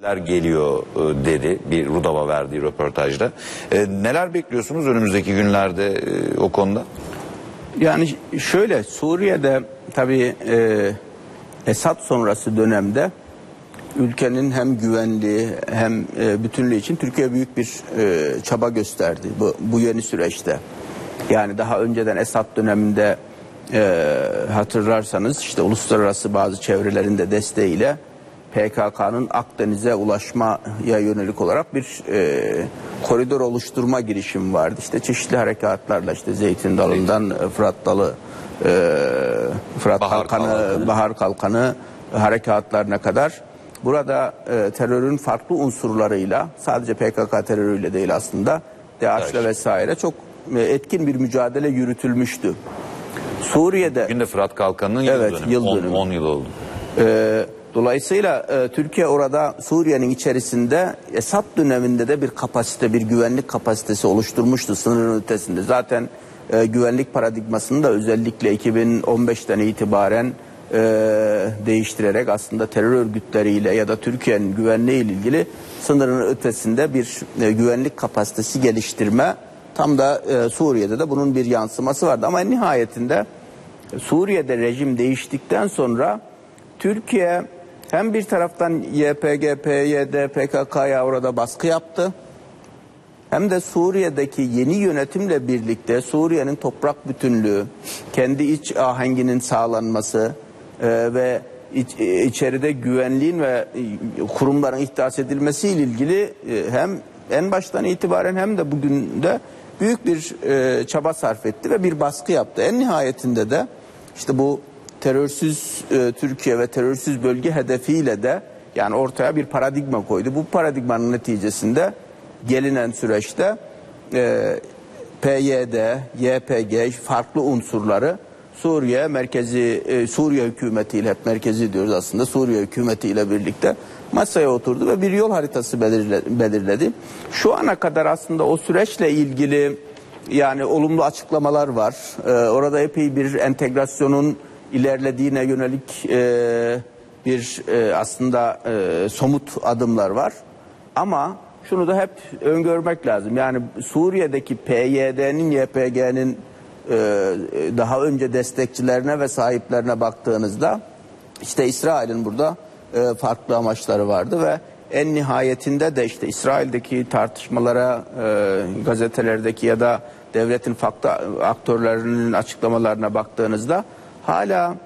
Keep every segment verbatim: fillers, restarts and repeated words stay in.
geliyor dedi bir Rudav'a verdiği röportajda. E, neler bekliyorsunuz önümüzdeki günlerde e, o konuda? Yani şöyle, Suriye'de tabii e, Esad sonrası dönemde ülkenin hem güvenliği hem e, bütünlüğü için Türkiye büyük bir e, çaba gösterdi bu, bu yeni süreçte. Yani daha önceden Esad döneminde e, hatırlarsanız işte uluslararası bazı çevrelerin de desteğiyle P K K'nın Akdeniz'e ulaşmaya yönelik olarak bir e, koridor oluşturma girişimi vardı. İşte çeşitli harekatlarla işte Zeytin Dalı'ndan e, Fırat Dalı, e, Fırat Bahar Kalkanı, Kalkanı. Bahar Kalkanı harekatlarına kadar burada e, terörün farklı unsurlarıyla, sadece P K K terörüyle değil aslında, DAEŞ'le Evet. vesaire çok e, etkin bir mücadele yürütülmüştü. Suriye'de Bugün de Fırat Kalkanı'nın Evet, yıl dönümü. yıl dönümü. on yıl oldu. Ee, dolayısıyla e, Türkiye orada Suriye'nin içerisinde Esad döneminde de bir kapasite, bir güvenlik kapasitesi oluşturmuştu sınırın ötesinde. Zaten e, güvenlik paradigmasını da özellikle iki bin on beşten itibaren e, değiştirerek aslında terör örgütleriyle ya da Türkiye'nin güvenliği ile ilgili sınırın ötesinde bir e, güvenlik kapasitesi geliştirme, tam da e, Suriye'de de bunun bir yansıması vardı. Ama en nihayetinde Suriye'de rejim değiştikten sonra Türkiye hem bir taraftan Y P G, P Y D, P K K'ya orada baskı yaptı, hem de Suriye'deki yeni yönetimle birlikte Suriye'nin toprak bütünlüğü, kendi iç ahenginin sağlanması e, ve iç, içeride güvenliğin ve kurumların ihdas edilmesiyle ilgili e, hem en baştan itibaren hem de bugün de büyük bir e, çaba sarf etti ve bir baskı yaptı. En nihayetinde de işte bu terörsüz e, Türkiye ve terörsüz bölge hedefiyle de yani ortaya bir paradigma koydu. Bu paradigmanın neticesinde gelinen süreçte e, P Y D, Y P G farklı unsurları Suriye merkezi, e, Suriye hükümetiyle, hep merkezi diyoruz aslında, Suriye hükümetiyle birlikte masaya oturdu ve bir yol haritası belirle, belirledi. Şu ana kadar aslında o süreçle ilgili yani olumlu açıklamalar var. Ee, orada epey bir entegrasyonun ilerlediğine yönelik e, bir e, aslında e, somut adımlar var. Ama şunu da hep öngörmek lazım. Yani Suriye'deki P Y D'nin, Y P G'nin e, daha önce destekçilerine ve sahiplerine baktığınızda işte İsrail'in burada e, farklı amaçları vardı ve en nihayetinde de işte İsrail'deki tartışmalara, e, gazetelerdeki ya da devletin farklı aktörlerinin açıklamalarına baktığınızda hala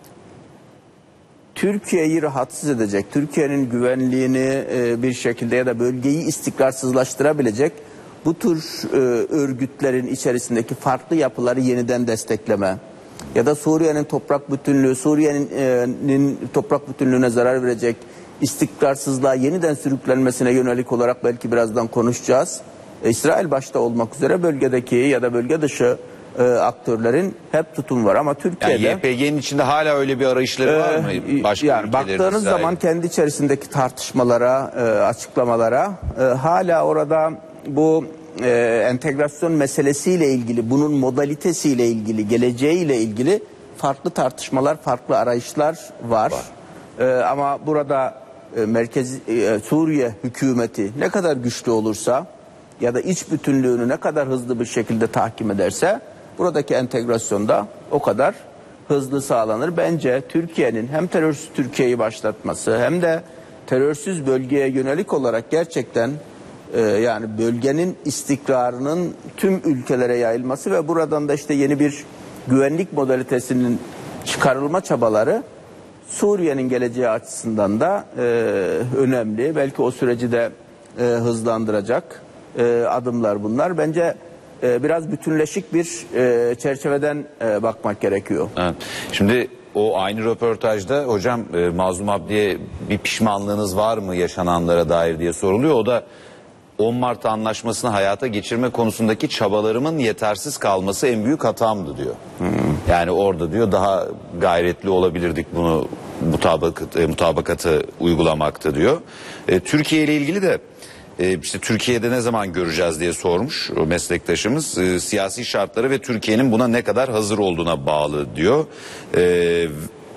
Türkiye'yi rahatsız edecek, Türkiye'nin güvenliğini e, bir şekilde ya da bölgeyi istikrarsızlaştırabilecek bu tür e, örgütlerin içerisindeki farklı yapıları yeniden destekleme ya da Suriye'nin toprak bütünlüğü, Suriye'nin e, toprak bütünlüğüne zarar verecek istikrarsızlığa yeniden sürüklenmesine yönelik olarak belki birazdan konuşacağız. E, İsrail başta olmak üzere bölgedeki ya da bölge dışı e, aktörlerin hep tutum var ama Türkiye'de... Yani Y P G'nin içinde hala öyle bir arayışları var mı? Başka yani baktığınız İsrail. zaman kendi içerisindeki tartışmalara, e, açıklamalara e, hala orada bu e, entegrasyon meselesiyle ilgili, bunun modalitesiyle ilgili, geleceğiyle ilgili farklı tartışmalar, farklı arayışlar var. var. E, ama burada e, merkezi e, Suriye hükümeti ne kadar güçlü olursa ya da iç bütünlüğünü ne kadar hızlı bir şekilde tahkim ederse buradaki entegrasyonda o kadar hızlı sağlanır. Bence Türkiye'nin hem terörsüz Türkiye'yi başlatması hem de terörsüz bölgeye yönelik olarak gerçekten e, yani bölgenin istikrarının tüm ülkelere yayılması ve buradan da işte yeni bir güvenlik modalitesinin çıkarılma çabaları Suriye'nin geleceği açısından da e, önemli. Belki o süreci de e, hızlandıracak e, adımlar bunlar. Bence e, biraz bütünleşik bir e, çerçeveden e, bakmak gerekiyor. Evet. Şimdi o aynı röportajda hocam e, Mazlum Abdi'ye bir pişmanlığınız var mı yaşananlara dair diye soruluyor. O da on Mart anlaşmasını hayata geçirme konusundaki çabalarımın yetersiz kalması en büyük hatamdı diyor. Hmm. Yani orada diyor daha gayretli olabilirdik bunu mutabakat, e, mutabakatı uygulamakta diyor. E, Türkiye ile ilgili de e, işte Türkiye'de ne zaman göreceğiz diye sormuş o meslektaşımız. E, siyasi şartları ve Türkiye'nin buna ne kadar hazır olduğuna bağlı diyor. E,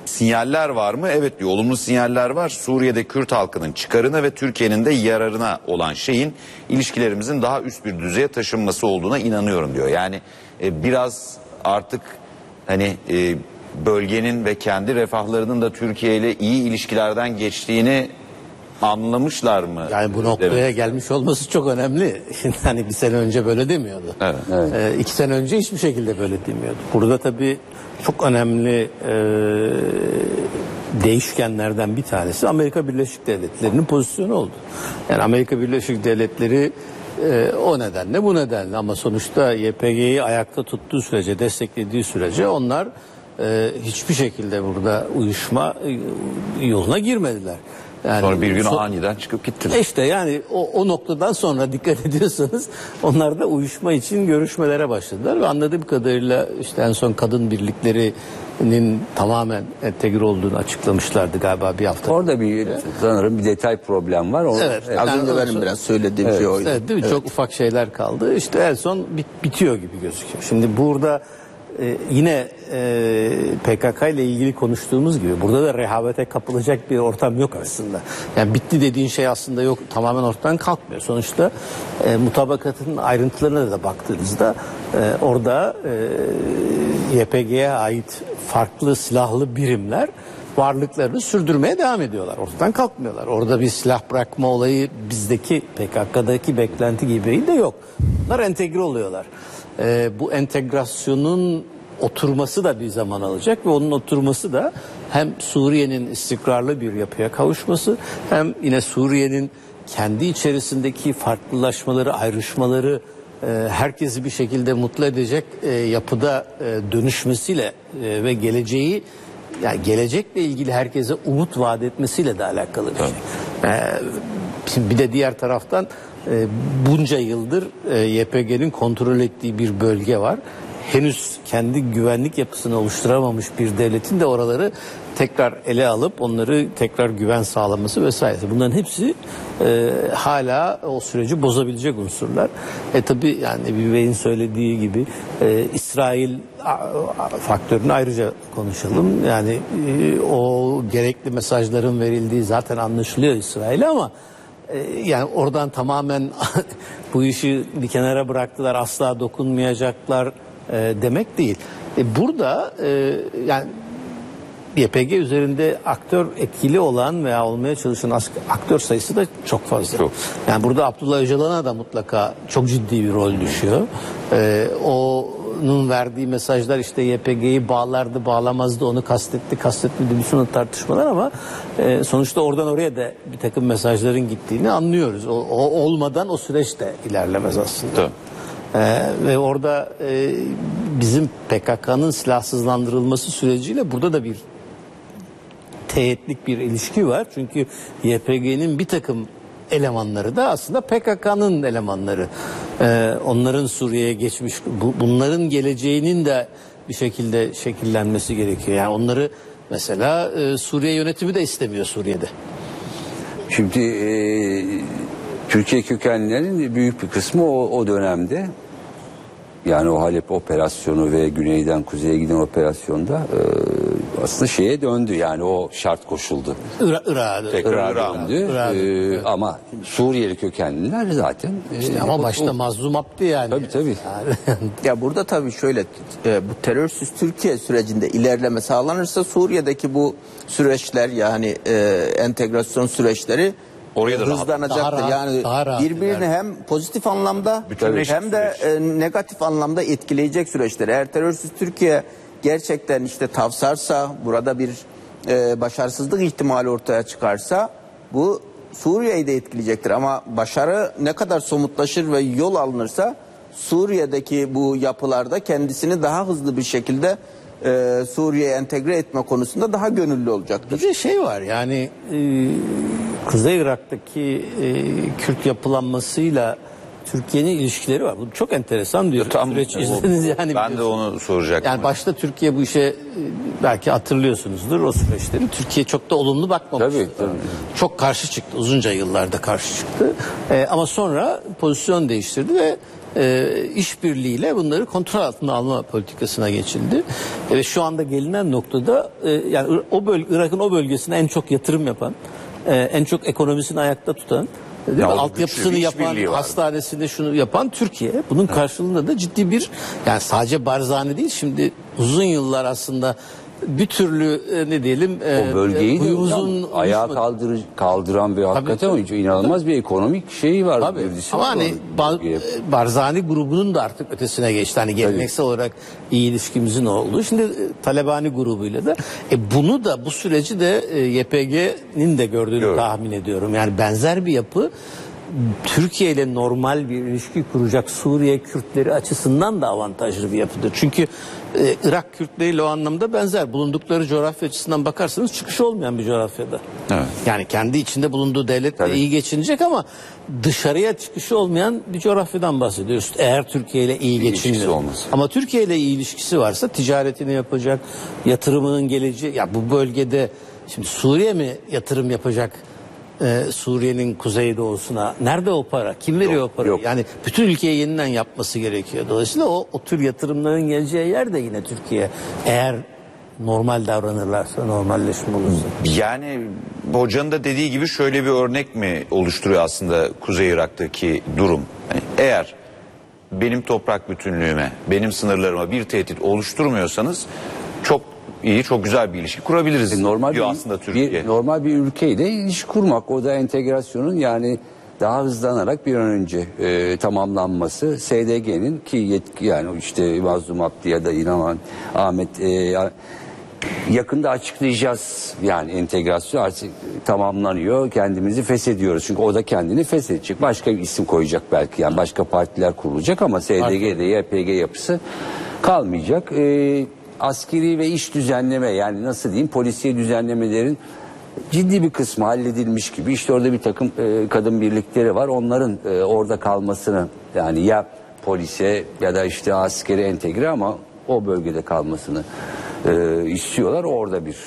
sinyaller var mı? Evet diyor, olumlu sinyaller var. Suriye'de Kürt halkının çıkarına ve Türkiye'nin de yararına olan şeyin ilişkilerimizin daha üst bir düzeye taşınması olduğuna inanıyorum diyor. Yani e, biraz artık hani e, bölgenin ve kendi refahlarının da Türkiye ile iyi ilişkilerden geçtiğini anlamışlar mı? Yani bu noktaya demek. gelmiş olması çok önemli. Şimdi hani bir sene önce böyle demiyordu. Evet. Evet. Ee, iki sene önce hiçbir şekilde böyle demiyordu. Burada tabii çok önemli e, değişkenlerden bir tanesi Amerika Birleşik Devletleri'nin pozisyonu oldu. Yani Amerika Birleşik Devletleri e, o nedenle bu nedenle ama sonuçta Y P G'yi ayakta tuttuğu sürece, desteklediği sürece onlar e, hiçbir şekilde burada uyuşma e, yoluna girmediler. Yani Sonra bir gün so- aniden çıkıp gittiler. İşte yani o, o noktadan sonra dikkat ediyorsanız onlar da uyuşma için görüşmelere başladılar ve anladığım kadarıyla işte en son kadın birliklerinin tamamen entegre olduğunu açıklamışlardı galiba bir hafta. Orada bir sanırım bir detay problem var. O, Evet. Az Yani önce o- benim biraz söylediğim Evet. şey oydu. Evet, değil mi? Çok ufak şeyler kaldı. İşte en son bit- bitiyor gibi gözüküyor. Şimdi burada e, yine e, P K K ile ilgili konuştuğumuz gibi burada da rehavete kapılacak bir ortam yok aslında. Yani bitti dediğin şey aslında yok, tamamen ortadan kalkmıyor. Sonuçta e, mutabakatın ayrıntılarına da baktığınızda e, orada e, Y P G'ye ait farklı silahlı birimler varlıklarını sürdürmeye devam ediyorlar. Ortadan kalkmıyorlar. Orada bir silah bırakma olayı bizdeki P K K'daki beklenti gibi de yok. Bunlar entegre oluyorlar. Ee, bu entegrasyonun oturması da bir zaman alacak ve onun oturması da hem Suriye'nin istikrarlı bir yapıya kavuşması hem yine Suriye'nin kendi içerisindeki farklılaşmaları, ayrışmaları e, herkesi bir şekilde mutlu edecek e, yapıda e, dönüşmesiyle e, ve geleceği yani gelecekle ilgili herkese umut vaat etmesiyle de alakalı bir şey. Ee, şimdi bir de diğer taraftan e, bunca yıldır e, Y P G'nin kontrol ettiği bir bölge var. Henüz kendi güvenlik yapısını oluşturamamış bir devletin de oraları tekrar ele alıp onları tekrar güven sağlaması vesaire. Bunların hepsi e, hala o süreci bozabilecek unsurlar. E tabi yani Ebu Bey'in söylediği gibi e, İsrail a, a, faktörünü ayrıca konuşalım. Yani e, o gerekli mesajların verildiği zaten anlaşılıyor İsrail'e ama e, yani oradan tamamen bu işi bir kenara bıraktılar, asla dokunmayacaklar e, demek değil. E, burada e, yani Y P G üzerinde aktör etkili olan veya olmaya çalışan aktör sayısı da çok fazla. Çok. Yani burada Abdullah Öcalan'a da mutlaka çok ciddi bir rol düşüyor. Ee, onun verdiği mesajlar işte Y P G'yi bağlardı, bağlamazdı, onu kastetti, kastetmedi, bütün o tartışmalar ama e, sonuçta oradan oraya da bir takım mesajların gittiğini anlıyoruz. O, o olmadan o süreç de ilerlemez aslında. Tabii. Ee, ve orada e, bizim P K K'nın silahsızlandırılması süreciyle burada da bir teğetlik bir ilişki var. Çünkü Y P G'nin bir takım elemanları da aslında P K K'nın elemanları. Ee, onların Suriye'ye geçmiş, bu, bunların geleceğinin de bir şekilde şekillenmesi gerekiyor. Yani onları mesela e, Suriye yönetimi de istemiyor Suriye'de. Şimdi e, Türkiye kökenlilerin büyük bir kısmı o, o dönemde, yani o Halep operasyonu ve güneyden kuzeye giden operasyonda e, aslında şeye döndü, yani o şart koşuldu. Ira, Irak'a Tekrar Irak'a. döndü. Irak'a. E, ama Suriyeli kökenliler zaten. e, İşte ama o- başta o- Mazlum Abdi yani. Tabii, tabii. Yani, Ya burada tabii şöyle e, bu terörsüz Türkiye sürecinde ilerleme sağlanırsa Suriye'deki bu süreçler yani e, entegrasyon süreçleri Oraya da rahat- hızlanacaktır. Daha rahat- yani daha rahat birbirini ilerler. hem pozitif anlamda Bütünleşik hem de e, negatif anlamda etkileyecek süreçler. Eğer terörsüz Türkiye gerçekten işte tavsarsa, burada bir e, başarısızlık ihtimali ortaya çıkarsa bu Suriye'yi de etkileyecektir. Ama başarı ne kadar somutlaşır ve yol alınırsa Suriye'deki bu yapılarda kendisini daha hızlı bir şekilde e, Suriye'ye entegre etme konusunda daha gönüllü olacaktır. bir de şey var yani e, Kuzey Irak'taki e, Kürt yapılanmasıyla Türkiye'nin ilişkileri var. Bu çok enteresan bir Tam süreç o- izlediniz yani. ben de biliyorsunuz. onu soracaktım. Yani başta Türkiye bu işe e, belki hatırlıyorsunuzdur o süreçleri. Türkiye çok da olumlu bakmamıştı. Tabii, tabii. Çok karşı çıktı. Uzunca yıllarda karşı çıktı. E, ama sonra pozisyon değiştirdi ve e, işbirliğiyle bunları kontrol altına alma politikasına geçildi. E, ve şu anda gelinen noktada e, yani o bölge, Irak'ın o bölgesine en çok yatırım yapan, e, en çok ekonomisini ayakta tutan, değil mi? Altyapısını yapan, hastanesinde şunu yapan Türkiye. Bunun karşılığında da ciddi bir, yani sadece Barzani değil, şimdi uzun yıllar aslında bir türlü e, ne diyelim e, o bölgeyi de uzun ayağa kaldır, kaldıran bir hakikaten tabii, inanılmaz tabii. bir ekonomik şeyi var. Tabii. Ama hani Bar, Barzani grubunun da artık ötesine geçti. Hani geleneksel tabii. olarak iyi ilişkimizin olduğu. Şimdi e, Talebani grubuyla da e, bunu da bu süreci de e, Y P G'nin de gördüğünü Gördüm. tahmin ediyorum. Yani benzer bir yapı Türkiye ile normal bir ilişki kuracak Suriye Kürtleri açısından da avantajlı bir yapıdır. Çünkü e, Irak Kürtleriyle o anlamda benzer. Bulundukları coğrafya açısından bakarsanız çıkışı olmayan bir coğrafyada. Evet. Yani kendi içinde bulunduğu devletle Tabii. iyi geçinecek ama dışarıya çıkışı olmayan bir coğrafyadan bahsediyoruz. Eğer Türkiye ile iyi geçiniyor. Ama Türkiye ile iyi ilişkisi varsa ticaretini yapacak, yatırımının geleceği. Ya bu bölgede şimdi Suriye mi yatırım yapacak? Ee, Suriye'nin kuzeydoğusuna nerede o para? Kim veriyor yok, o parayı? Yok. Yani bütün ülkeye yeniden yapması gerekiyor. Dolayısıyla o, o tür yatırımların geleceği yer de yine Türkiye. Eğer normal davranırlarsa, normalleşme olursa. Yani hocanın da dediği gibi şöyle bir örnek mi oluşturuyor aslında Kuzey Irak'taki durum? Yani eğer benim toprak bütünlüğüme, benim sınırlarıma bir tehdit oluşturmuyorsanız çok iyi, çok güzel bir ilişki kurabiliriz. Normal diyor bir, aslında Türkiye. Bir, normal bir ülkeyle ilişki kurmak, o da entegrasyonun yani daha hızlanarak bir an önce e, tamamlanması. S D G'nin ki yetki, yani işte Mazlum Abdi ya da İlhan Ahmet e, yakında açıklayacağız, yani entegrasyon artık tamamlanıyor, kendimizi feshediyoruz. Çünkü o da kendini feshedecek. Başka bir isim koyacak belki, yani başka partiler kurulacak ama S D G'de Y P G yapısı kalmayacak. E, askeri ve iş düzenleme, yani nasıl diyeyim, polisiye düzenlemelerin ciddi bir kısmı halledilmiş gibi. İşte orada bir takım e, kadın birlikleri var. Onların e, orada kalmasını, yani ya polise ya da işte askeri entegre ama o bölgede kalmasını e, istiyorlar. Orada bir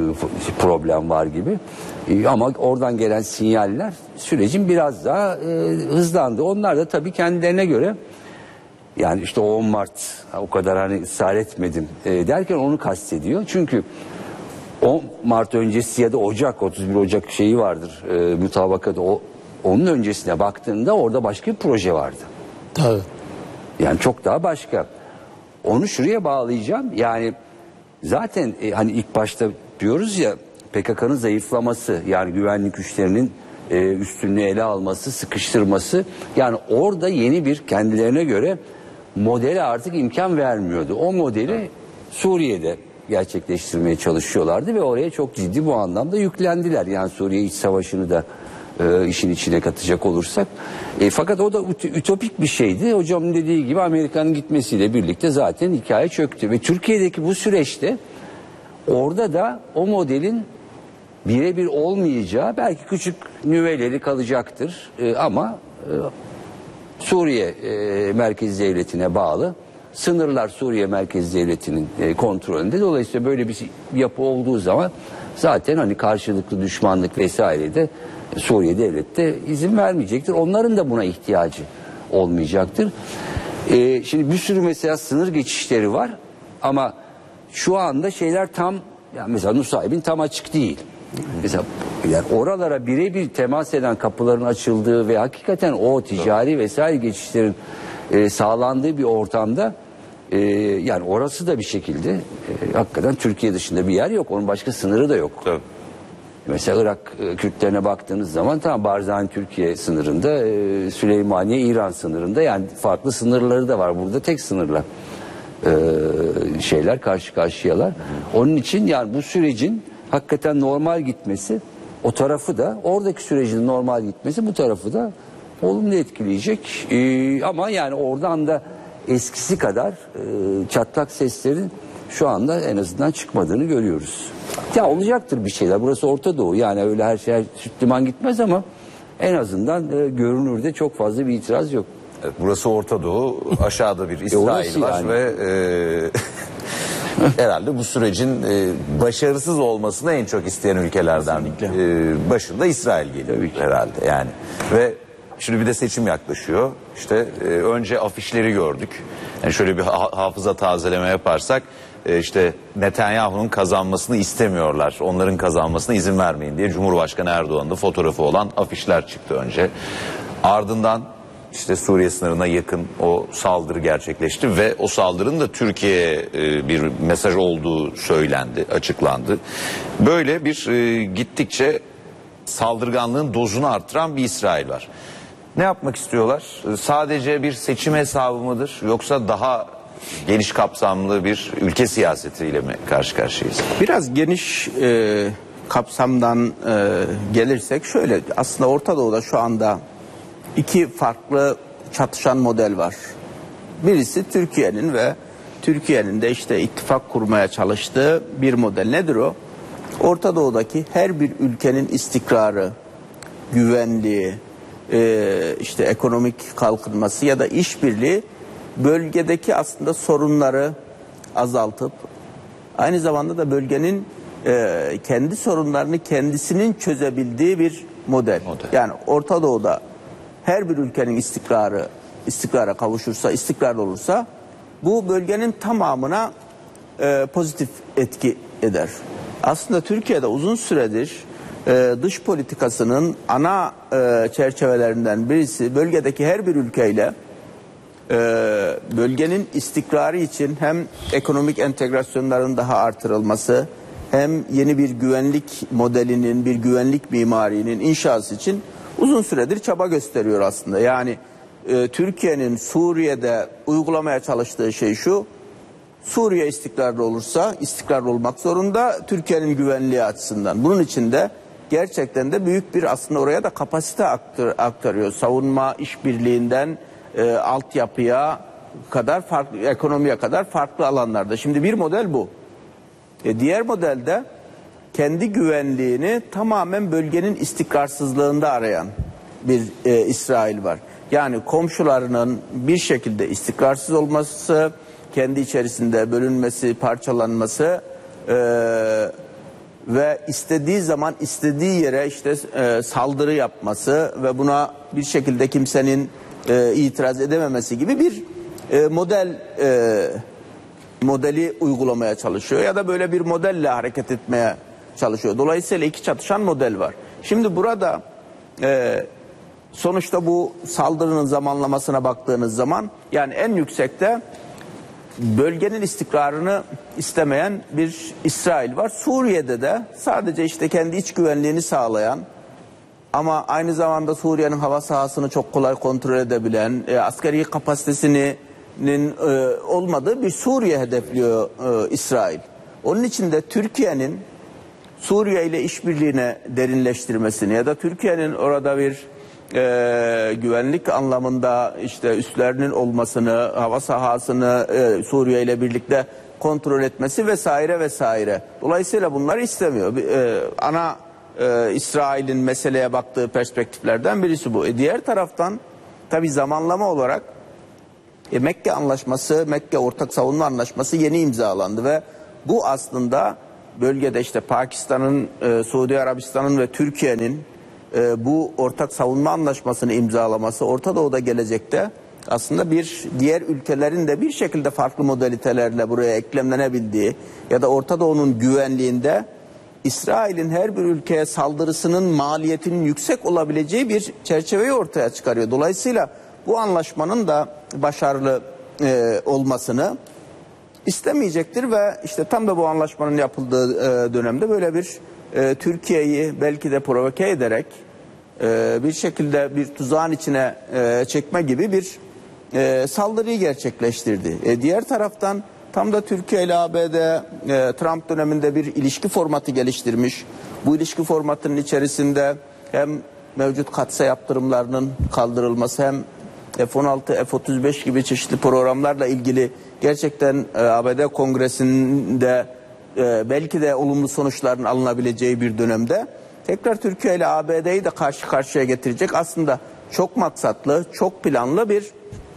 e, problem var gibi. E, ama oradan gelen sinyaller sürecin biraz daha e, hızlandı. Onlar da tabii kendilerine göre, yani işte on Mart o kadar hani ısrar etmedim e, derken onu kastediyor. Çünkü on Mart öncesi ya da Ocak, otuz bir Ocak şeyi vardır e, mutabakada, o onun öncesine baktığında orada başka bir proje vardı. Tabii. Yani çok daha başka. Onu şuraya bağlayacağım. Yani zaten e, hani ilk başta diyoruz ya, P K K'nın zayıflaması, yani güvenlik güçlerinin e, üstünlüğü ele alması, sıkıştırması, yani orada yeni bir kendilerine göre modele artık imkan vermiyordu. O modeli Suriye'de gerçekleştirmeye çalışıyorlardı ve oraya çok ciddi bu anlamda yüklendiler. Yani Suriye iç savaşını da e, işin içine katacak olursak. E, fakat o da ütopik bir şeydi. Hocamın dediği gibi Amerika'nın gitmesiyle birlikte zaten hikaye çöktü. Ve Türkiye'deki bu süreçte orada da o modelin birebir olmayacağı, belki küçük nüveleri kalacaktır e, ama e, Suriye e, Merkez Devleti'ne bağlı. Sınırlar Suriye Merkez Devleti'nin e, kontrolünde. Dolayısıyla böyle bir yapı olduğu zaman zaten hani karşılıklı düşmanlık vesaire de Suriye Devleti izin vermeyecektir. Onların da buna ihtiyacı olmayacaktır. E, şimdi bir sürü mesela sınır geçişleri var ama şu anda şeyler tam, yani mesela Nusaybin tam açık değil. Mesela yani oralara birebir temas eden kapıların açıldığı ve hakikaten o ticari vesaire geçişlerin e, sağlandığı bir ortamda e, yani orası da bir şekilde e, hakikaten Türkiye dışında bir yer yok. Onun başka sınırı da yok. Tabii. Mesela Irak e, Kürtlerine baktığınız zaman tam Barzani Türkiye sınırında, e, Süleymaniye İran sınırında, yani farklı sınırları da var. Burada tek sınırla e, şeyler karşı karşıyalar. Onun için yani bu sürecin hakikaten normal gitmesi, o tarafı da, oradaki sürecin normal gitmesi bu tarafı da olumlu etkileyecek. Ee, ama yani oradan da eskisi kadar e, çatlak seslerin şu anda en azından çıkmadığını görüyoruz. Ya olacaktır bir şeyler. Burası Orta Doğu. Yani öyle her şey süt liman gitmez ama en azından e, görünürde çok fazla bir itiraz yok. Evet, burası Orta Doğu. Aşağıda bir İsrail e var yani. Ve e, herhalde bu sürecin e, başarısız olmasını en çok isteyen ülkelerden e, başında İsrail geliyor herhalde yani. Ve şimdi bir de seçim yaklaşıyor. İşte e, önce afişleri gördük. Yani şöyle bir ha- hafıza tazeleme yaparsak e, işte Netanyahu'nun kazanmasını istemiyorlar. Onların kazanmasına izin vermeyin diye Cumhurbaşkanı Erdoğan'ın da fotoğrafı olan afişler çıktı önce. Ardından işte Suriye sınırına yakın o saldırı gerçekleşti ve o saldırının da Türkiye'ye e, bir mesaj olduğu söylendi, açıklandı. Böyle bir e, gittikçe saldırganlığın dozunu arttıran bir İsrail var. Ne yapmak istiyorlar? Sadece bir seçim hesabı mıdır yoksa daha geniş kapsamlı bir ülke siyasetiyle mi karşı karşıyayız? Biraz geniş e, kapsamdan e, gelirsek şöyle, aslında Orta Doğu'da şu anda iki farklı çatışan model var. Birisi Türkiye'nin ve Türkiye'nin de işte ittifak kurmaya çalıştığı bir model. Nedir o? Orta Doğu'daki her bir ülkenin istikrarı, güvenliği, e, işte ekonomik kalkınması ya da işbirliği bölgedeki aslında sorunları azaltıp aynı zamanda da bölgenin e, kendi sorunlarını kendisinin çözebildiği bir model. Model. Yani Orta Doğu'da her bir ülkenin istikrarı istikrara kavuşursa, istikrarlı olursa bu bölgenin tamamına e, pozitif etki eder. Aslında Türkiye'de uzun süredir e, dış politikasının ana e, çerçevelerinden birisi bölgedeki her bir ülkeyle e, bölgenin istikrarı için hem ekonomik entegrasyonların daha artırılması hem yeni bir güvenlik modelinin, bir güvenlik mimarinin inşası için uzun süredir çaba gösteriyor aslında. Yani e, Türkiye'nin Suriye'de uygulamaya çalıştığı şey şu: Suriye istikrarlı olursa, istikrarlı olmak zorunda Türkiye'nin güvenliği açısından. Bunun için de gerçekten de büyük bir aslında oraya da kapasite aktar, aktarıyor. Savunma işbirliğinden e, altyapıya kadar, farklı ekonomiye kadar farklı alanlarda. Şimdi bir model bu. E, diğer modelde kendi güvenliğini tamamen bölgenin istikrarsızlığında arayan bir e, İsrail var. Yani komşularının bir şekilde istikrarsız olması, kendi içerisinde bölünmesi, parçalanması e, ve istediği zaman istediği yere işte e, saldırı yapması ve buna bir şekilde kimsenin e, itiraz edememesi gibi bir e, model e, modeli uygulamaya çalışıyor ya da böyle bir modelle hareket etmeye çalışıyor. Dolayısıyla iki çatışan model var. Şimdi burada e, sonuçta bu saldırının zamanlamasına baktığınız zaman yani en yüksekte bölgenin istikrarını istemeyen bir İsrail var. Suriye'de de sadece işte kendi iç güvenliğini sağlayan ama aynı zamanda Suriye'nin hava sahasını çok kolay kontrol edebilen, e, askeri kapasitesinin e, olmadığı bir Suriye hedefliyor e, İsrail. Onun için de Türkiye'nin Suriye ile işbirliğine derinleştirmesini ya da Türkiye'nin orada bir e, güvenlik anlamında işte üslerinin olmasını, hava sahasını e, Suriye ile birlikte kontrol etmesi vesaire vesaire. Dolayısıyla bunları istemiyor. E, ana e, İsrail'in meseleye baktığı perspektiflerden birisi bu. E, diğer taraftan tabii zamanlama olarak e, Mekke Anlaşması, Mekke Ortak Savunma Anlaşması yeni imzalandı ve bu aslında bölgede işte Pakistan'ın, e, Suudi Arabistan'ın ve Türkiye'nin e, bu ortak savunma anlaşmasını imzalaması Orta Doğu'da gelecekte aslında bir diğer ülkelerin de bir şekilde farklı modalitelerle buraya eklemlenebildiği ya da Orta Doğu'nun güvenliğinde İsrail'in her bir ülkeye saldırısının maliyetinin yüksek olabileceği bir çerçeveyi ortaya çıkarıyor. Dolayısıyla bu anlaşmanın da başarılı e, olmasını istemeyecektir ve işte tam da bu anlaşmanın yapıldığı e, dönemde böyle bir e, Türkiye'yi belki de provoke ederek e, bir şekilde bir tuzağın içine e, çekme gibi bir e, saldırıyı gerçekleştirdi. E, diğer taraftan tam da Türkiye ile A B D e, Trump döneminde bir ilişki formatı geliştirmiş. Bu ilişki formatının içerisinde hem mevcut katsayı yaptırımlarının kaldırılması hem F on altı, F otuz beş gibi çeşitli programlarla ilgili gerçekten e, A B D Kongresi'nde e, belki de olumlu sonuçların alınabileceği bir dönemde tekrar Türkiye ile A B D'yi de karşı karşıya getirecek aslında çok maksatlı, çok planlı bir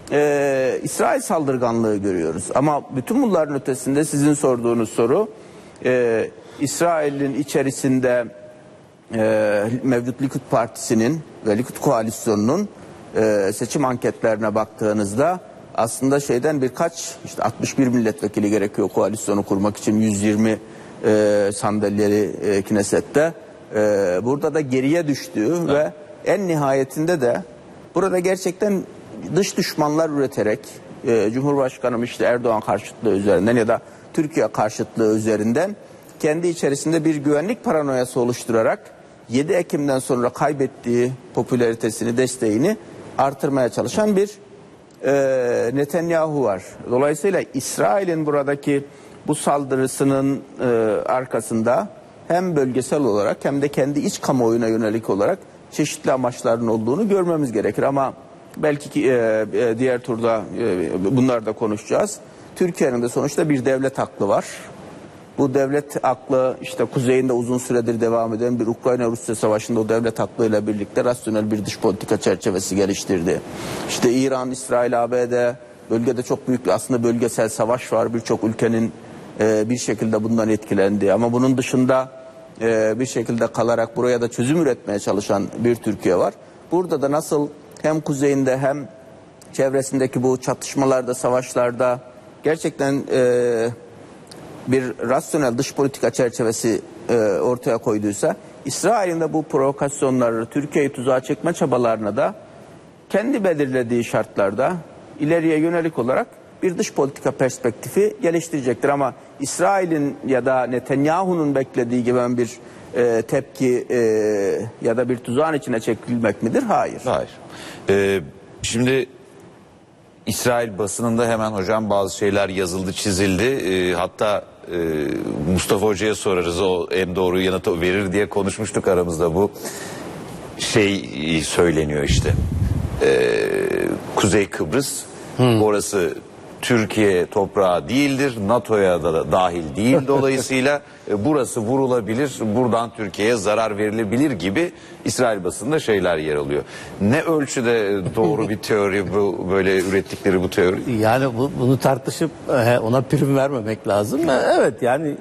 e, İsrail saldırganlığı görüyoruz. Ama bütün bunların ötesinde sizin sorduğunuz soru e, İsrail'in içerisinde e, mevcut Likud Partisi'nin ve Likud koalisyonunun e, seçim anketlerine baktığınızda aslında şeyden birkaç işte altmış bir milletvekili gerekiyor koalisyonu kurmak için yüz yirmi e, sandalyeleri e, Knesset'te. E, burada da geriye düştüğü evet. ve en nihayetinde de burada gerçekten dış düşmanlar üreterek e, Cumhurbaşkanım işte Erdoğan karşıtlığı üzerinden ya da Türkiye karşıtlığı üzerinden kendi içerisinde bir güvenlik paranoyası oluşturarak yedi Ekim'den sonra kaybettiği popülaritesini, desteğini artırmaya çalışan bir e, Netanyahu var. Dolayısıyla İsrail'in buradaki bu saldırısının e, arkasında hem bölgesel olarak hem de kendi iç kamuoyuna yönelik olarak çeşitli amaçların olduğunu görmemiz gerekir. Ama belki ki, e, e, diğer turda e, bunları da konuşacağız. Türkiye'nin de sonuçta bir devlet aklı var. Bu devlet aklı işte kuzeyinde uzun süredir devam eden bir Ukrayna-Rusya savaşında o devlet aklıyla birlikte rasyonel bir dış politika çerçevesi geliştirdi. İşte İran, İsrail, A B D bölgede çok büyük bir aslında bölgesel savaş var. Birçok ülkenin e, bir şekilde bundan etkilendi. Ama bunun dışında e, bir şekilde kalarak buraya da çözüm üretmeye çalışan bir Türkiye var. Burada da nasıl hem kuzeyinde hem çevresindeki bu çatışmalarda, savaşlarda gerçekten e, bir rasyonel dış politika çerçevesi e, ortaya koyduysa, İsrail'in de bu provokasyonları, Türkiye'yi tuzağa çekme çabalarına da kendi belirlediği şartlarda ileriye yönelik olarak bir dış politika perspektifi geliştirecektir. Ama İsrail'in ya da Netanyahu'nun beklediği gibi bir e, tepki e, ya da bir tuzağın içine çekilmek midir? Hayır. Hayır. Ee, şimdi İsrail basınında hemen hocam bazı şeyler yazıldı, çizildi. Ee, hatta e, Mustafa Hoca'ya sorarız, o en doğru yanıtı verir diye konuşmuştuk aramızda. Bu şey söyleniyor işte. Ee, Kuzey Kıbrıs, hmm. orası Türkiye toprağı değildir, NATO'ya da dahil değil, dolayısıyla e, burası vurulabilir, buradan Türkiye'ye zarar verilebilir gibi İsrail basında şeyler yer alıyor. Ne ölçüde doğru bir teori bu, böyle ürettikleri bu teori? Yani bu, bunu tartışıp ona prim vermemek lazım. Evet, yani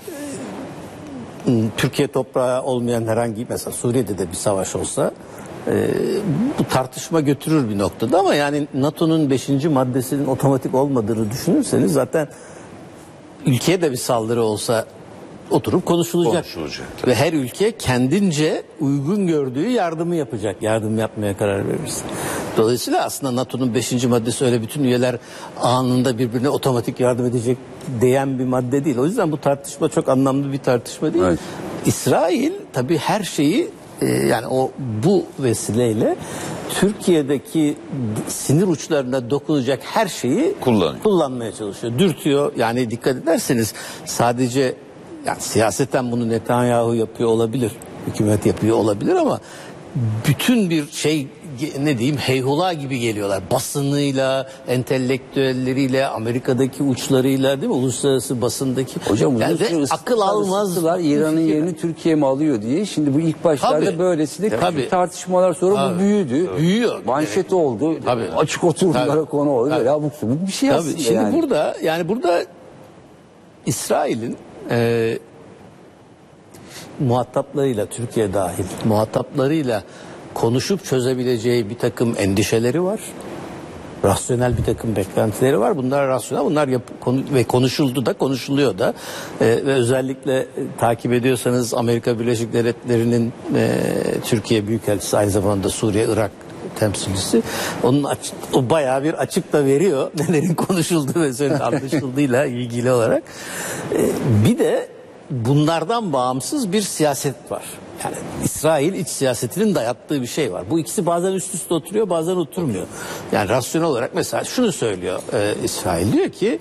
Türkiye toprağı olmayan herhangi, mesela Suriye'de de bir savaş olsa Ee, bu tartışma götürür bir noktada, ama yani NATO'nun beşinci maddesinin otomatik olmadığını düşünürseniz zaten ülkeye de bir saldırı olsa oturup konuşulacak. konuşulacak Ve her ülke kendince uygun gördüğü yardımı yapacak. Yardım yapmaya karar verirse. Dolayısıyla aslında NATO'nun beşinci maddesi öyle bütün üyeler anında birbirine otomatik yardım edecek diyen bir madde değil. O yüzden bu tartışma çok anlamlı bir tartışma değil. Evet. İsrail tabii her şeyi yani o bu vesileyle Türkiye'deki sinir uçlarına dokunacak her şeyi Kullanıyor. kullanmaya çalışıyor. Dürtüyor. Yani dikkat ederseniz sadece yani siyaseten bunu Netanyahu yapıyor olabilir. Hükümet yapıyor olabilir, ama bütün bir şey, ne diyeyim, heyhula gibi geliyorlar. Basınıyla, entelektüelleriyle, Amerika'daki uçlarıyla, değil mi? Uluslararası basındaki. Hocam yani akıl almazlar. İran'ın yerini Türkiye mi alıyor diye. Şimdi bu ilk başlarda tabii, böylesine tabii, tartışmalar sonra tabii, bu büyüdü. Tabii, büyüyor. Manşet evet. oldu. Tabii. Açık oturdulara konu oldu. Böyle abuk subuk bir şey tabii, aslında. Şimdi yani. burada yani burada İsrail'in e, muhataplarıyla, Türkiye dahil muhataplarıyla konuşup çözebileceği bir takım endişeleri var. Rasyonel bir takım beklentileri var. Bunlar rasyonel, bunlar yap, konu, ve konuşuldu da, konuşuluyor da. Ee, ve özellikle e, takip ediyorsanız Amerika Birleşik Devletleri'nin e, Türkiye Büyükelçisi, aynı zamanda Suriye, Irak temsilcisi, onun açık, o bayağı bir açık da veriyor nelerin konuşulduğu ve senin anlaşıldığıyla ilgili olarak. Ee, bir de bunlardan bağımsız bir siyaset var. Yani İsrail iç siyasetinin dayattığı bir şey var. Bu ikisi bazen üst üste oturuyor, bazen oturmuyor. Yani rasyonel olarak mesela şunu söylüyor e, İsrail, diyor ki,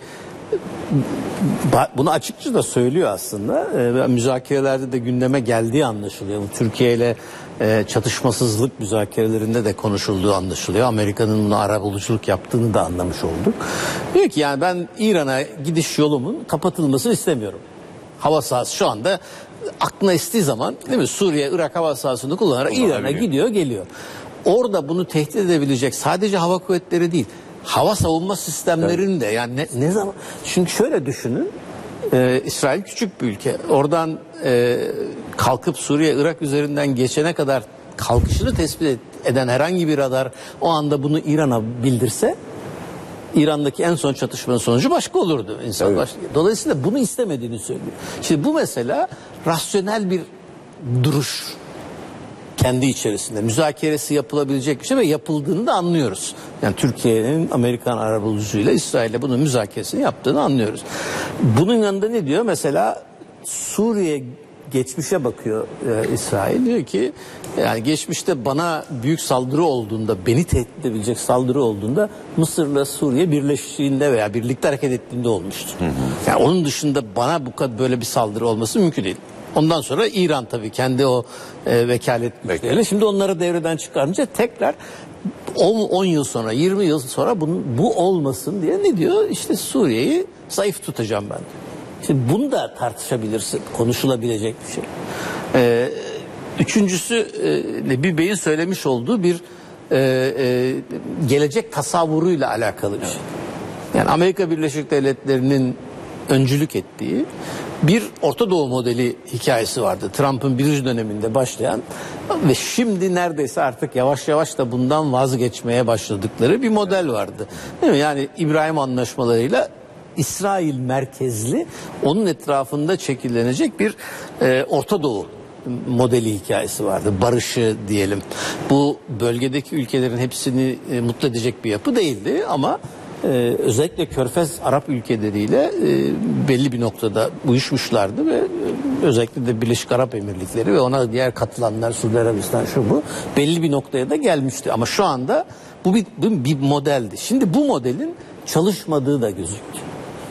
bunu açıkça da söylüyor aslında. E, müzakerelerde de gündeme geldiği anlaşılıyor. Bu Türkiye ile e, çatışmasızlık müzakerelerinde de konuşulduğu anlaşılıyor. Amerika'nın buna arabuluculuk yaptığını da anlamış olduk. Diyor ki yani ben İran'a gidiş yolumun kapatılmasını istemiyorum. Hava sahası şu anda aklına estiği zaman, değil mi, Suriye, Irak hava sahasını kullanarak İran'a gidiyor, geliyor. Orada bunu tehdit edebilecek sadece hava kuvvetleri değil, hava savunma sistemlerinin de, yani ne, ne zaman, çünkü şöyle düşünün, e, İsrail küçük bir ülke, oradan e, kalkıp Suriye, Irak üzerinden geçene kadar kalkışını tespit eden herhangi bir radar o anda bunu İran'a bildirse İran'daki en son çatışmanın sonucu başka olurdu. İnsan Evet. başka. Dolayısıyla bunu istemediğini söylüyor. Şimdi bu mesela rasyonel bir duruş kendi içerisinde. Müzakeresi yapılabilecek bir şey ve yapıldığını da anlıyoruz. Yani Türkiye'nin Amerikan arabulucuyla İsrail'le bunun müzakeresini yaptığını anlıyoruz. Bunun yanında ne diyor? Mesela Suriye geçmişe bakıyor e, İsrail. Diyor ki yani geçmişte bana büyük saldırı olduğunda, beni tehdit edebilecek saldırı olduğunda Mısır'la Suriye birleştiğinde veya birlikte hareket ettiğinde olmuştu. Hı hı. Yani onun dışında bana bu kadar böyle bir saldırı olması mümkün değil. Ondan sonra İran tabii kendi o e, vekalet güçleriyle. Şimdi onları devreden çıkarınca tekrar on yıl sonra, yirmi yıl sonra bunun, bu olmasın diye ne diyor? İşte Suriye'yi zayıf tutacağım ben. Şimdi bunu da tartışabilirsin. Konuşulabilecek bir şey. Ee, üçüncüsü e, Nebi Bey'in söylemiş olduğu bir e, e, gelecek tasavvuruyla alakalı bir şey. Yani Amerika Birleşik Devletleri'nin öncülük ettiği bir Orta Doğu modeli hikayesi vardı. Trump'ın birinci döneminde başlayan ve şimdi neredeyse artık yavaş yavaş da bundan vazgeçmeye başladıkları bir model vardı. Değil mi? Yani İbrahim Anlaşmalarıyla İsrail merkezli, onun etrafında şekillenecek bir e, Orta Doğu modeli hikayesi vardı. Barışı diyelim. Bu bölgedeki ülkelerin hepsini e, mutlu edecek bir yapı değildi ama e, özellikle Körfez Arap ülkeleriyle e, belli bir noktada uyuşmuşlardı ve e, özellikle de Birleşik Arap Emirlikleri ve ona diğer katılanlar, Suudi Arabistan şu bu belli bir noktaya da gelmişti. Ama şu anda bu bir, bu bir modeldi. Şimdi bu modelin çalışmadığı da gözüktü.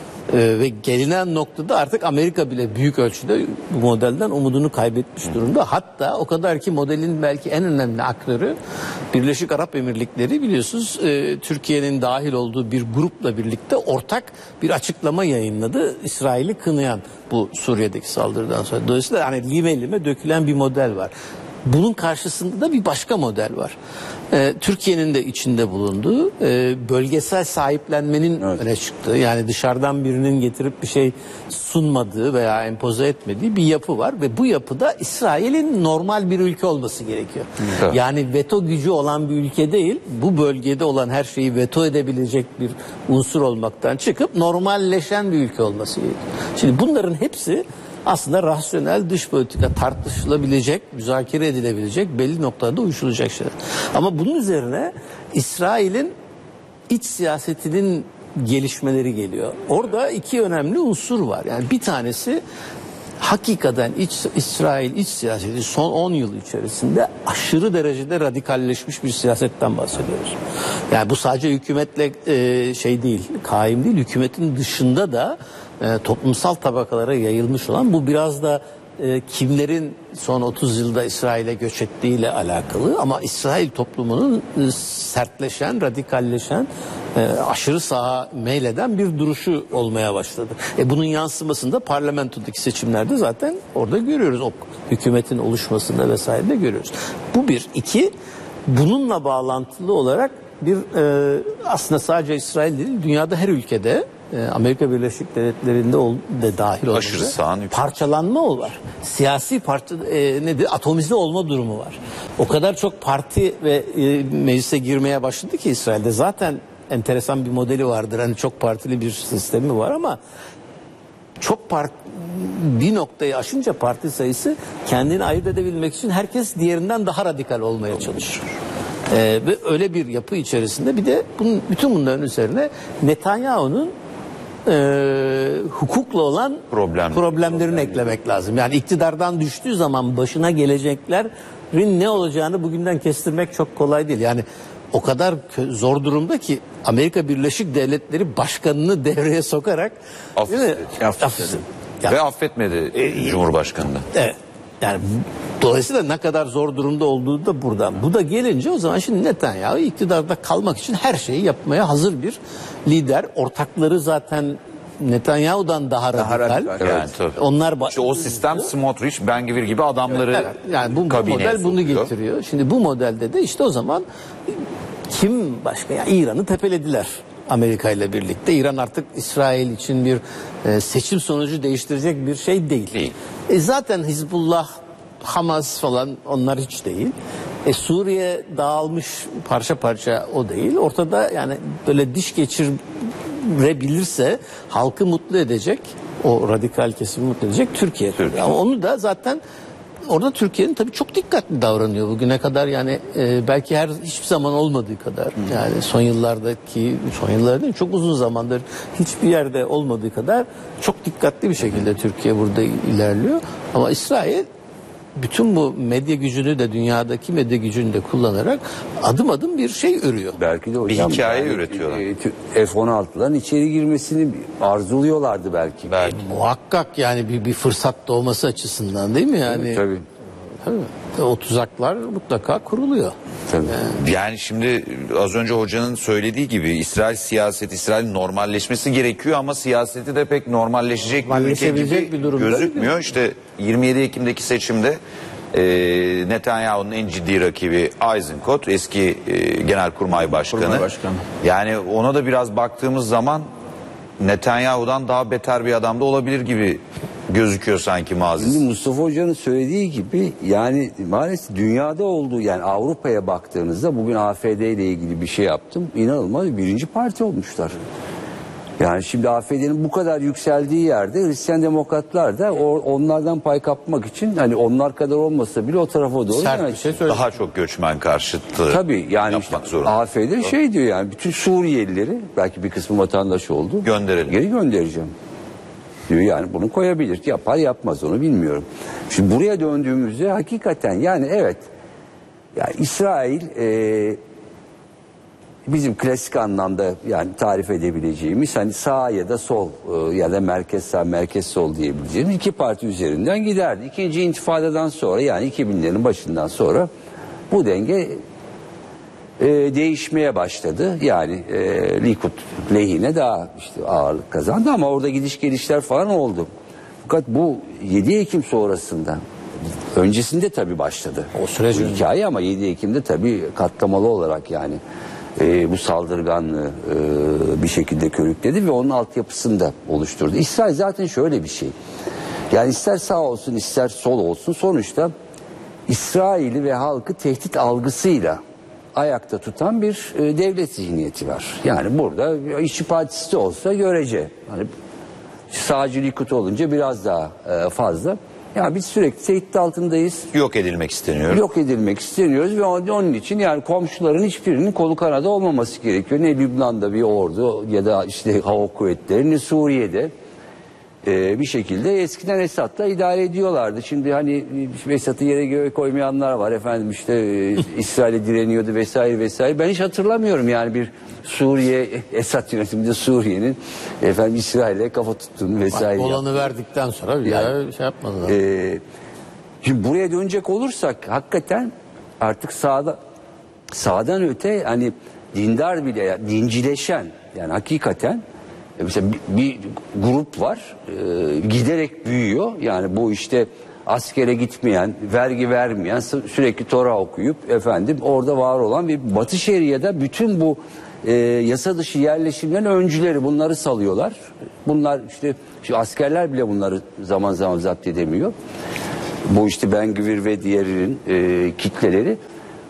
Ee, ve gelinen noktada artık Amerika bile büyük ölçüde bu modelden umudunu kaybetmiş durumda. Hatta o kadar ki modelin belki en önemli aktörü Birleşik Arap Emirlikleri biliyorsunuz e, Türkiye'nin dahil olduğu bir grupla birlikte ortak bir açıklama yayınladı. İsrail'i kınayan bu Suriye'deki saldırıdan sonra. Dolayısıyla hani lime lime dökülen bir model var. Bunun karşısında da bir başka model var. Ee, Türkiye'nin de içinde bulunduğu e, bölgesel sahiplenmenin evet. öne çıktığı, yani dışarıdan birinin getirip bir şey sunmadığı veya empoze etmediği bir yapı var ve bu yapıda İsrail'in normal bir ülke olması gerekiyor. Evet. Yani veto gücü olan bir ülke değil, bu bölgede olan her şeyi veto edebilecek bir unsur olmaktan çıkıp normalleşen bir ülke olması gerekiyor. Şimdi bunların hepsi aslında rasyonel dış politika tartışılabilecek, müzakere edilebilecek, belli noktada uyuşulacak şeyler. Ama bunun üzerine İsrail'in iç siyasetinin gelişmeleri geliyor. Orada iki önemli unsur var. Yani bir tanesi hakikaten iç, İsrail iç siyaseti son on yıl içerisinde aşırı derecede radikalleşmiş bir siyasetten bahsediyoruz. Yani bu sadece hükümetle e, şey değil, kaim değil, hükümetin dışında da e, toplumsal tabakalara yayılmış olan, bu biraz da e, kimlerin son otuz yılda İsrail'e göç ettiğiyle alakalı, ama İsrail toplumunun e, sertleşen, radikalleşen, e, aşırı sağa meyleden bir duruşu olmaya başladı. E, bunun yansımasında parlamentodaki seçimlerde zaten orada görüyoruz. O hükümetin oluşmasında vesaire de görüyoruz. Bu bir. İki, bununla bağlantılı olarak bir e, aslında sadece İsrail değil, dünyada her ülkede, Amerika Birleşik Devletleri'nde ol, de dahil olmak aşırı sağın parçalanma var. Siyasi parça e, nedir? Atomize olma durumu var. O kadar çok parti ve e, meclise girmeye başladı ki İsrail'de. Zaten enteresan bir modeli vardır. Hani çok partili bir sistemi var ama çok part bir noktayı aşınca parti sayısı, kendini ayırt edebilmek için herkes diğerinden daha radikal olmaya çalışıyor. Ee, ve öyle bir yapı içerisinde bir de bunun, bütün bunların üzerine Netanyahu'nun e, hukukla olan Problem. problemlerini Problem. eklemek lazım. Yani iktidardan düştüğü zaman başına geleceklerin ne olacağını bugünden kestirmek çok kolay değil. Yani o kadar zor durumda ki Amerika Birleşik Devletleri başkanını devreye sokarak affetti. Affetti. Ve affetmedi e, Cumhurbaşkanı'nda. Evet. Yani dolayısıyla ne kadar zor durumda olduğu da buradan. Bu da gelince o zaman şimdi Netanyahu iktidarda kalmak için her şeyi yapmaya hazır bir lider. Ortakları zaten Netanyahu'dan daha, daha radikal. radikal. Yani, tabii. Onlar işte o sistem Smotrich, Ben-Gvir gibi adamları evet, yani bu, bu model bunu getiriyor. Şimdi bu modelde de işte o zaman kim başka? Yani İran'ı tepelediler Amerika ile birlikte. İran artık İsrail için bir e, seçim sonucu değiştirecek bir şey değil. değil. E, zaten Hizbullah, Hamas falan onlar hiç değil. E, Suriye dağılmış parça parça o değil. Ortada yani böyle diş geçirebilirse halkı mutlu edecek, o radikal kesimi mutlu edecek Türkiye. Türkiye. Ama onu da zaten orada Türkiye'nin tabii çok dikkatli davranıyor bugüne kadar, yani e, belki her hiçbir zaman olmadığı kadar, yani son yıllardaki, son yıllar değil, çok uzun zamandır hiçbir yerde olmadığı kadar çok dikkatli bir şekilde Türkiye burada ilerliyor. Ama İsrail bütün bu medya gücünü de, dünyadaki medya gücünü de kullanarak adım adım bir şey örüyor. Belki de hocam, Bir hikaye yani, üretiyorlar. e, F on altıların içeri girmesini arzuluyorlardı belki. Belki. Muhakkak yani bir, bir fırsat doğması açısından, değil mi yani? Tabii. Tabii. O tuzaklar mutlaka kuruluyor. Tabii. Yani şimdi az önce hocanın söylediği gibi İsrail siyaseti, İsrail'in normalleşmesi gerekiyor ama siyaseti de pek normalleşecek bir ülke Normalleşebilecek gibi bir durumda gözükmüyor. İşte yirmi yedi Ekim'deki seçimde e, Netanyahu'nun en ciddi rakibi Eisenkot, eski e, Genelkurmay Başkanı. Kurmay Başkanı. Yani ona da biraz baktığımız zaman Netanyahu'dan daha beter bir adam da olabilir gibi gözüküyor sanki mazisi. Şimdi Mustafa Hoca'nın söylediği gibi yani maalesef dünyada olduğu, yani Avrupa'ya baktığınızda bugün A F D ile ilgili bir şey yaptım. İnanılmaz birinci parti olmuşlar. Yani şimdi A F D'nin bu kadar yükseldiği yerde Hristiyan Demokratlar da o, onlardan pay kapmak için, hani onlar kadar olmasa bile o tarafa doğru. Sert yani, bir şey söyledi. Daha çok göçmen karşıtı tabii yani yapmak işte zorunda. A F D şey diyor, yani bütün Suriyelileri, belki bir kısmı vatandaş oldu, Gönderelim. geri göndereceğim diyor. Yani bunu koyabilir, yapar yapmaz onu bilmiyorum. Şimdi buraya döndüğümüzde hakikaten yani evet, yani İsrail e, bizim klasik anlamda yani tarif edebileceğimiz hani sağ ya da sol e, ya da merkez sağ merkez sol diyebileceğimiz iki parti üzerinden giderdi. İkinci intifadadan sonra, yani iki binlerin başından sonra bu denge e, değişmeye başladı. Yani e, Likud lehine daha işte ağırlık kazandı ama orada gidiş gelişler falan oldu. Fakat bu yedi Ekim sonrasında, öncesinde tabii başladı O süreç bu önce. hikaye, ama yedi Ekim'de tabii katlamalı olarak yani e, bu saldırganlığı e, bir şekilde körükledi ve onun altyapısını da oluşturdu. İsrail zaten şöyle bir şey. Yani ister sağ olsun ister sol olsun, sonuçta İsrail'i ve halkı tehdit algısıyla ayakta tutan bir e, devlet zihniyeti var. Yani burada İşçi Partisi de olsa görece. Hani sağcı Likud olunca biraz daha e, fazla. Yani biz sürekli tehdit altındayız. Yok edilmek isteniyor. Yok edilmek isteniyoruz ve onun için yani komşuların hiçbirinin kolu kanadı olmaması gerekiyor. Ne Lübnan'da bir ordu ya da işte hava kuvvetleri, ne Suriye'de ee, bir şekilde eskiden Esad'la idare ediyorlardı. Şimdi hani Esad'ı yere göğe koymayanlar var efendim, işte e, İsrail'e direniyordu vesaire vesaire. Ben hiç hatırlamıyorum yani bir Suriye, Esad yönetiminde Suriye'nin efendim İsrail'e kafa tuttuğunu vesaire. Olanı verdikten sonra bir Yani, daha şey yapmadılar. Ee, şimdi buraya dönecek olursak hakikaten artık sağda sağdan öte hani dindar bile, yani dincileşen, yani hakikaten mesela bir, bir grup var e, giderek büyüyor. Yani bu işte askere gitmeyen, vergi vermeyen, sürekli Tora okuyup efendim orada var olan bir Batı Şeria'da bütün bu e, yasa dışı yerleşimlerin öncüleri, bunları salıyorlar. Bunlar işte, işte askerler bile bunları zaman zaman zapt edemiyor. Bu işte Ben Gvir ve diğerinin e, kitleleri.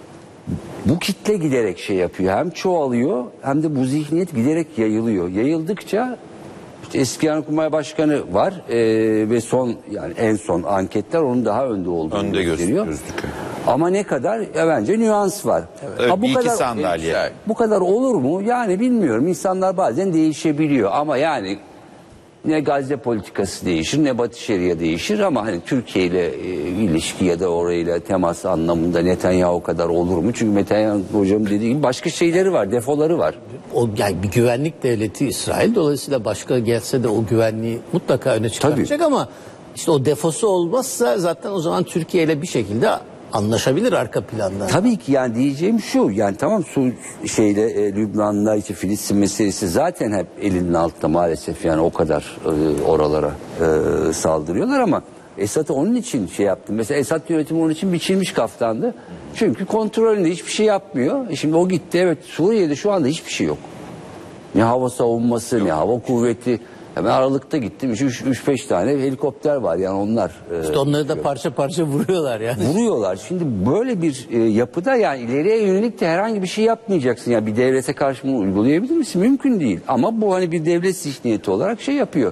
Bu kitle giderek şey yapıyor. Hem çoğalıyor hem de bu zihniyet giderek yayılıyor. Yayıldıkça işte eski Genelkurmay Başkanı var e, ve son, yani en son anketler onun daha önde olduğunu Önde gösteriyor. gözüküyor. Ama ne kadar? E, bence nüans var. Evet, Ha, bu bir iki kadar, sandalye. e, bu kadar olur mu? Yani bilmiyorum. İnsanlar bazen değişebiliyor ama yani ne Gazze politikası değişir ne Batı Şeria değişir ama hani Türkiye ile e, ilişki ya da orayla temas anlamında Netanyahu kadar olur mu? Çünkü Netanyahu hocam dediği gibi başka şeyleri var, defoları var. O yani bir güvenlik devleti İsrail, dolayısıyla başka gelse de o güvenliği mutlaka öne çıkaracak ama işte o defosu olmazsa zaten o zaman Türkiye ile bir şekilde anlaşabilir arka planda. Tabii ki yani diyeceğim şu, yani tamam Su şeyde e, Lübnan'da işte Filistin meselesi zaten hep elinin altında maalesef, yani o kadar e, oralara e, saldırıyorlar ama Esad'ı onun için şey yaptım. Mesela Esad yönetimi onun için biçilmiş kaftandı. Çünkü kontrolünde hiçbir şey yapmıyor. E şimdi o gitti, evet Suriye'de şu anda hiçbir şey yok. Ne hava savunması, ne hava kuvveti. Hemen Aralık'ta gittim. üç beş tane helikopter var yani onlar. İşte onları da parça parça vuruyorlar yani. Vuruyorlar. Şimdi böyle bir e, yapıda yani ileriye yönelik de herhangi bir şey yapmayacaksın. Yani bir devlete karşı bunu uygulayabilir misin? Mümkün değil. Ama bu hani bir devlet zihniyeti olarak şey yapıyor.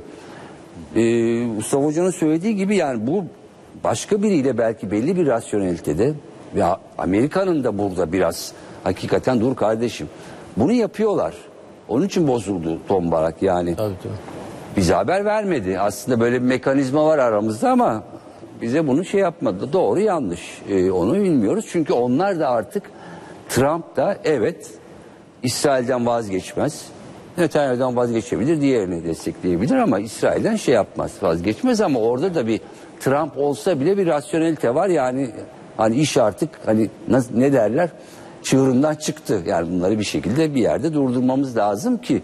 Ee, Mustafa Hoca'nın söylediği gibi yani bu başka biriyle belki belli bir rasyonelitede ve Amerika'nın da burada biraz hakikaten dur kardeşim. Bunu yapıyorlar. Onun için bozuldu Tom Barak yani. Tabii, tabii. Bize haber vermedi. Aslında böyle bir mekanizma var aramızda ama bize bunu şey yapmadı. Doğru yanlış ee, onu bilmiyoruz. Çünkü onlar da artık Trump da evet İsrail'den vazgeçmez. Netanyahu'dan vazgeçebilir, diğerini destekleyebilir ama İsrail'den şey yapmaz, vazgeçmez ama orada da bir Trump olsa bile bir rasyonelite var yani hani iş artık hani ne derler çığırından çıktı. Yani bunları bir şekilde bir yerde durdurmamız lazım ki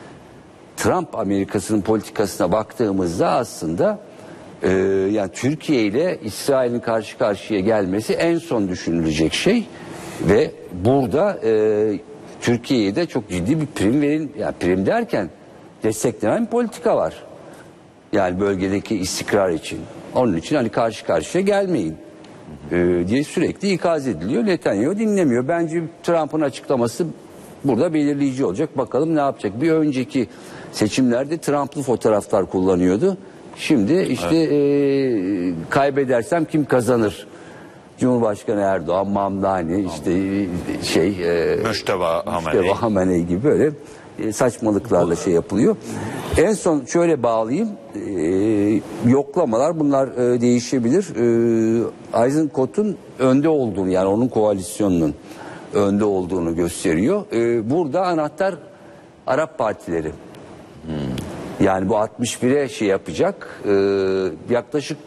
Trump Amerika'sının politikasına baktığımızda aslında e, yani Türkiye ile İsrail'in karşı karşıya gelmesi en son düşünülecek şey ve burada e, Türkiye'ye de çok ciddi bir prim verin, yani prim derken desteklenen bir politika var. Yani bölgedeki istikrar için. Onun için hani karşı karşıya gelmeyin e, diye sürekli ikaz ediliyor. Netanyahu dinlemiyor. Bence Trump'ın açıklaması burada belirleyici olacak. Bakalım ne yapacak. Bir önceki seçimlerde Trump'lı fotoğraflar kullanıyordu. Şimdi işte evet. e, kaybedersem kim kazanır? Cumhurbaşkanı Erdoğan, Mamdani, işte şey e, Müşteba Hamenei. Hamenei gibi böyle e, saçmalıklarla şey yapılıyor. En son şöyle bağlayayım. E, yoklamalar bunlar e, değişebilir. E, Eisenkot'un önde olduğunu yani onun koalisyonunun önde olduğunu gösteriyor. E, burada anahtar Arap partileri. Hmm. Yani bu altmış bire şey yapacak. E, yaklaşık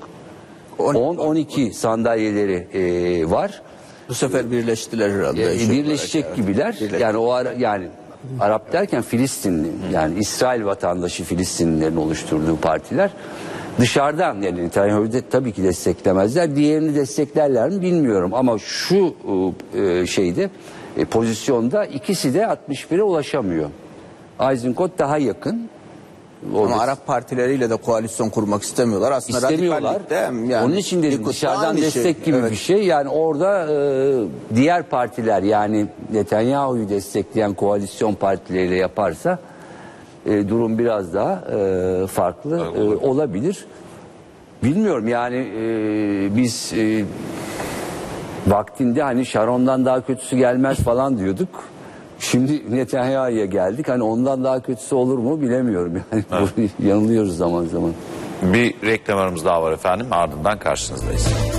on on iki sandalyeleri e, var. Bu sefer birleştiler herhalde. E, birleşecek olarak, gibiler. Evet. Yani o ara, yani Arap derken Filistinli yani İsrail vatandaşı Filistinlilerin oluşturduğu partiler dışarıdan yani Netanyahu'yu de tabii ki desteklemezler. Diğerini desteklerler mi bilmiyorum ama şu e, şeyde e, pozisyonda ikisi de altmış bire ulaşamıyor. Eisenkot daha yakın. Orada ama Arap partileriyle de koalisyon kurmak istemiyorlar. Aslında İstemiyorlar. De, yani, onun için de dışarıdan destek şey. gibi evet. bir şey. Yani orada e, diğer partiler yani Netanyahu'yu destekleyen koalisyon partileriyle yaparsa e, durum biraz daha e, farklı e, olabilir. Bilmiyorum yani e, biz e, vaktinde hani Sharon'dan daha kötüsü gelmez falan diyorduk. Şimdi Netanyahu'ya geldik. Hani ondan daha kötüsü olur mu bilemiyorum. Yani evet. Yanılıyoruz zaman zaman. Bir reklam aramız daha var efendim. Ardından karşınızdayız.